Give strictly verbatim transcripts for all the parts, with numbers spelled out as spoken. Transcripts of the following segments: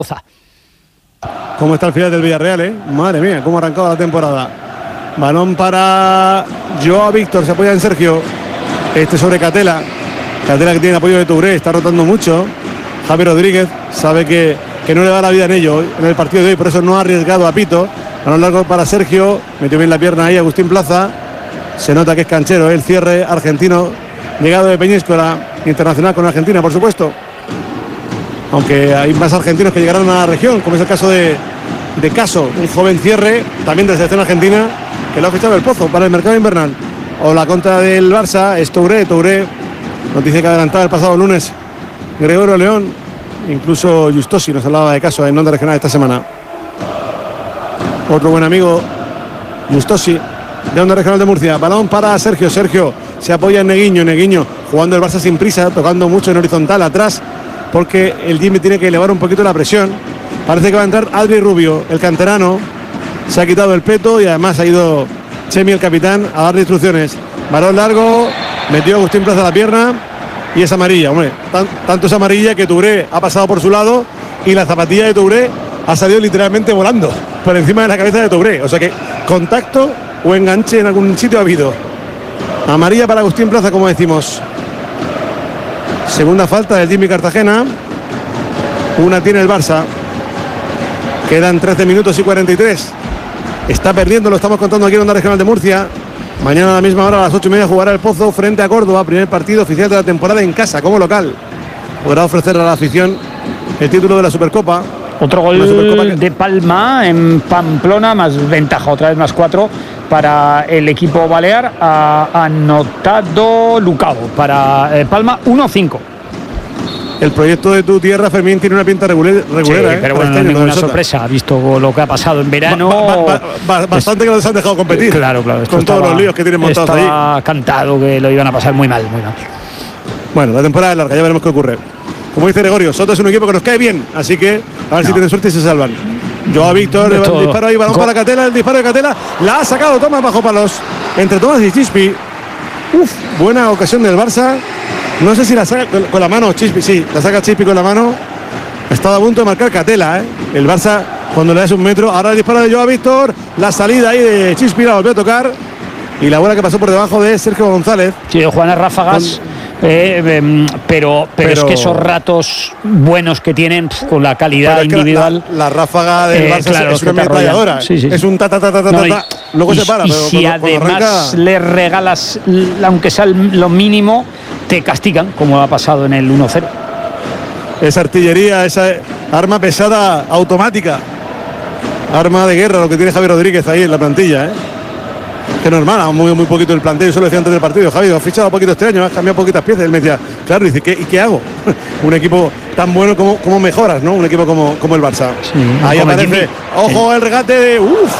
¿Cómo está el final del Villarreal, eh? Madre mía, cómo ha arrancado la temporada. Balón para Joao Víctor, se apoya en Sergio. Este sobre Catela. Catela que tiene apoyo de Touré, está rotando mucho. Javi Rodríguez sabe que, que no le da la vida en ello en el partido de hoy, por eso no ha arriesgado a Pito. Balón largo para Sergio, metió bien la pierna ahí Agustín Plaza. Se nota que es canchero, ¿eh? El cierre argentino, llegado de Peñíscola, internacional con Argentina, por supuesto. Aunque hay más argentinos que llegaron a la región, como es el caso de, de Caso, un joven cierre, también de selección argentina, que lo ha fichado el Pozo para el mercado invernal. O la contra del Barça es Touré, Touré, noticia que adelantaba el pasado lunes Gregorio León, incluso Justosi nos hablaba de Caso en Onda Regional esta semana. Otro buen amigo, Justosi, de Onda Regional de Murcia. Balón para Sergio, Sergio se apoya en Neguiño, Neguiño jugando el Barça sin prisa, tocando mucho en horizontal atrás, porque el Jimmy tiene que elevar un poquito la presión. Parece que va a entrar Adri Rubio, el canterano. Se ha quitado el peto y además ha ido Chemi, el capitán, a darle instrucciones. Balón largo, metió Agustín Plaza la pierna y es amarilla. Hombre, tan, tanto es amarilla que Touré ha pasado por su lado y la zapatilla de Touré ha salido literalmente volando por encima de la cabeza de Touré. O sea que contacto o enganche en algún sitio ha habido. Amarilla para Agustín Plaza, como decimos. Segunda falta del Jimmy Cartagena. Una tiene el Barça. Quedan trece minutos y cuarenta y tres. Está perdiendo, lo estamos contando aquí en Onda Regional de Murcia. Mañana a la misma hora, a las ocho y media, jugará el Pozo frente a Córdoba. Primer partido oficial de la temporada en casa, como local. Podrá ofrecer a la afición el título de la Supercopa. Otro gol que... de Palma en Pamplona, más ventaja, otra vez más cuatro para el equipo balear. Ha anotado Lucao para eh, Palma, uno cinco. El proyecto de tu tierra, Fermín, tiene una pinta regular, regulera. Sí, pero ¿eh? bueno, este no es ninguna Sota. sorpresa, visto lo que ha pasado en verano. Ba, ba, ba, ba, bastante que nos han dejado competir. Claro, claro. Con estaba, todos los líos que tienen montados allí. Estaba cantado que lo iban a pasar muy mal, muy mal. Bueno, la temporada es larga, ya veremos qué ocurre. Como dice Gregorio, Sota es un equipo que nos cae bien, así que a ver no. si tienen suerte y se salvan. Joao Víctor, el disparo ahí, balón para Catela, el disparo de Catela, la ha sacado Tomás bajo palos, entre Tomás y Chispi. Uf, buena ocasión del Barça. No sé si la saca con la mano Chispi, sí, la saca Chispi con la mano. Estaba a punto de marcar Catela, ¿eh? El Barça cuando le das un metro. Ahora el disparo de Joao Víctor, la salida ahí de Chispi, la volvió a tocar. Y la bola que pasó por debajo de Sergio González. Sí, Juanes ráfagas. Con... Eh, eh, pero, pero, pero es que esos ratos buenos que tienen pf, con la calidad individual. La, la ráfaga del eh, Barça claro, es una ametralladora. Sí, sí, sí. Es un ta ta ta ta ta. No, ta luego y, se para. Y pero si cuando, además cuando arranca... le regalas, aunque sea lo mínimo, te castigan, como ha pasado en el uno cero. Esa artillería, esa arma pesada automática. Arma de guerra, lo que tiene Javi Rodríguez ahí en la plantilla, ¿eh? Que normal, ha movido muy poquito el planteo. Yo solo decía antes del partido, Javi, has fichado poquito este año, has cambiado poquitas piezas. Él me decía, claro, dice, ¿qué, ¿y qué hago? Un equipo tan bueno como, como mejoras, ¿no? Un equipo como, como el Barça. Sí, ahí aparece, ojo, sí. El regate de. Uff.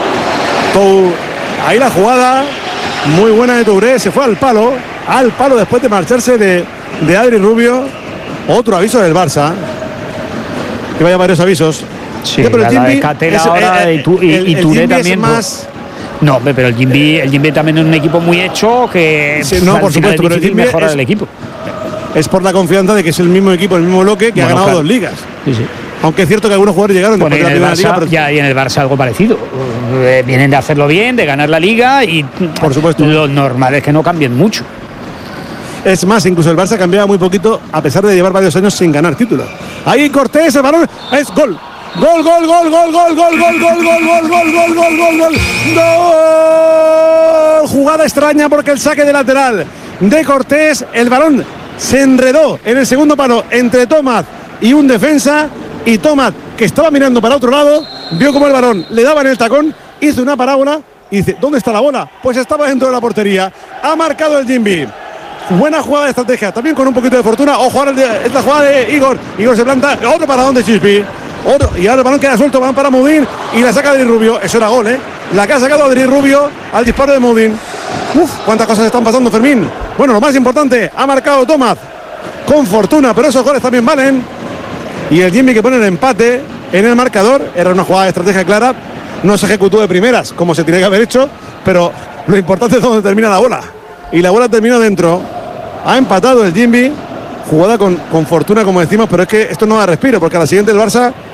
Ahí la jugada, muy buena de Touré, se fue al palo, al palo después de marcharse de, de Adri Rubio. Otro aviso del Barça. Que vaya varios avisos. Sí, pero el Jimmy, de Catela es, ahora el, el, y, y Touré también. Más... No, pero el Jimby, el Jimby también es un equipo muy hecho que sí, no, por supuesto, pero el Jimby mejorar es, el equipo. Es por la confianza de que es el mismo equipo, el mismo bloque que bueno, ha ganado claro. dos ligas. Sí, sí. Aunque es cierto que algunos jugadores llegaron bueno, después de la primera Barça, liga. Pero... Ya, y en el Barça algo parecido. Eh, vienen de hacerlo bien, de ganar la liga y por supuesto. Lo normal es que no cambien mucho. Es más, incluso el Barça cambiaba muy poquito a pesar de llevar varios años sin ganar títulos. Ahí Cortés, el balón, es gol. Gol, gol, gol, gol, gol, gol, gol, gol, gol, gol, gol, gol, gol, gol, gol, gol. Jugada extraña porque el saque de lateral de Cortés, el balón se enredó en el segundo palo entre Tomás y un defensa, y Tomás, que estaba mirando para otro lado, vio como el balón le daba en el tacón, hizo una parábola y dice, ¿dónde está la bola? Pues estaba dentro de la portería. Ha marcado el Jimby. Buena jugada de estrategia, también con un poquito de fortuna. Ojo, ahora esta jugada de Igor. Igor se planta, otro paradón de Chispi. Otro, y ahora el balón queda suelto, van para Modín y la saca Adri Rubio. Eso era gol, ¿eh? La que ha sacado Adri Rubio al disparo de Modín. Uf, cuántas cosas están pasando, Fermín. Bueno, lo más importante, ha marcado Tomás con fortuna, pero esos goles también valen. Y el Jimmy que pone el empate en el marcador. Era una jugada de estrategia clara. No se ejecutó de primeras, como se tiene que haber hecho, pero lo importante es donde termina la bola. Y la bola terminó dentro. Ha empatado el Jimby. Jugada con, con fortuna, como decimos, pero es que esto no da respiro, porque a la siguiente el Barça